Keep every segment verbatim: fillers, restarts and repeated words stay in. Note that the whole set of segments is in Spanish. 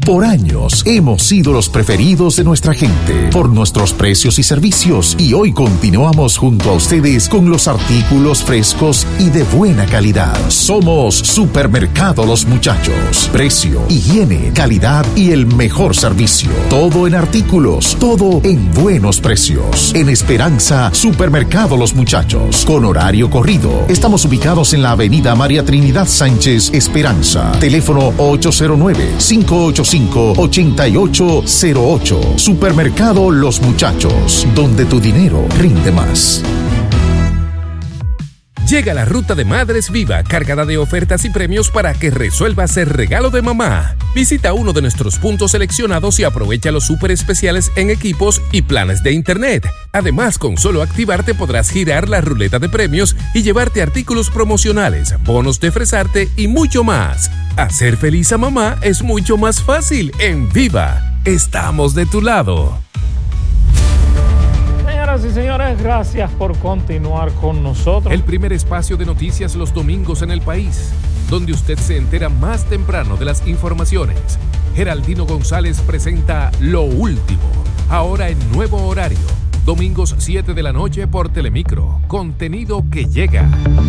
Por años hemos sido los preferidos de nuestra gente por nuestros precios y servicios, y hoy continuamos junto a ustedes con los artículos frescos y de buena calidad. Somos Supermercado Los Muchachos. Precio, higiene, calidad y el mejor servicio. Todo en artículos, todo en buenos precios. En Esperanza, Supermercado Los Muchachos, con horario corrido. Estamos ubicados en la avenida María Trinidad Sánchez, Esperanza. Teléfono ocho cero nueve, cinco ocho cinco, ocho ocho cero ocho. Supermercado Los Muchachos, donde tu dinero rinde más. Llega la Ruta de Madres Viva, cargada de ofertas y premios para que resuelvas el regalo de mamá. Visita uno de nuestros puntos seleccionados y aprovecha los súper especiales en equipos y planes de internet. Además, con solo activarte podrás girar la ruleta de premios y llevarte artículos promocionales, bonos de fresarte y mucho más. Hacer feliz a mamá es mucho más fácil en Viva. Estamos de tu lado. Señoras y señores, gracias por continuar con nosotros. El primer espacio de noticias los domingos en el país, donde usted se entera más temprano de las informaciones. Geraldino González presenta Lo Último, ahora en nuevo horario, domingos siete de la noche por Telemicro. Contenido que llega.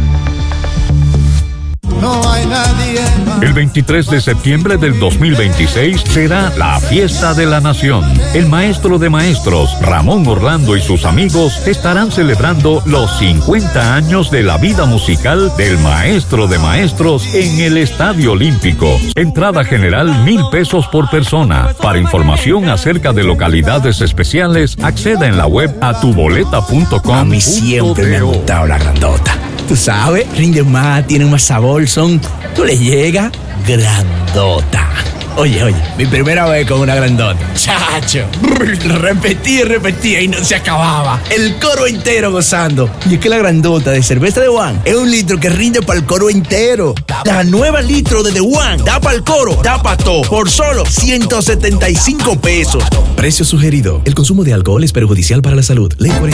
No hay nadie más. El veintitrés de septiembre del dos mil veintiséis será la fiesta de la nación. El maestro de maestros, Ramón Orlando, y sus amigos estarán celebrando los cincuenta años de la vida musical del maestro de maestros en el Estadio Olímpico. Entrada general mil pesos por persona. Para información acerca de localidades especiales, acceda en la web a tu boleta punto com. A mí siempre me ha gustado la grandota. Tú sabes, rinde más, tiene más sabor, son... Tú le llegas, grandota. Oye, oye, mi primera vez con una grandota. Chacho, repetí y repetí y no se acababa. El coro entero gozando. Y es que la grandota de cerveza de One es un litro que rinde para el coro entero. La nueva litro de The One da para el coro, da para todo. Por solo ciento setenta y cinco pesos. Precio sugerido. El consumo de alcohol es perjudicial para la salud. Ley